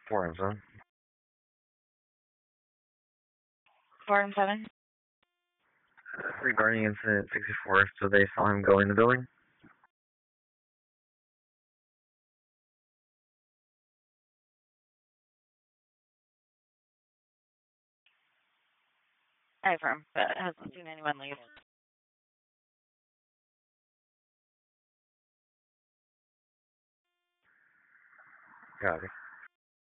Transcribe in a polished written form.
4 and 7. 4 and 7. Regarding incident 64, so they saw him go in the building? I affirm, but hasn't seen anyone leave. Copy.